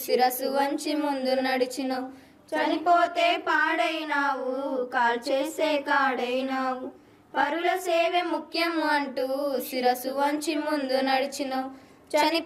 శిరసు వంచి ముందు నడిచినవు. చనిపోతే పాడైనావు, కాల్చేసే కాడైనావు. పరుల సేవే ముఖ్యము అంటూ శిరసు వంచి ముందు నడిచినవు.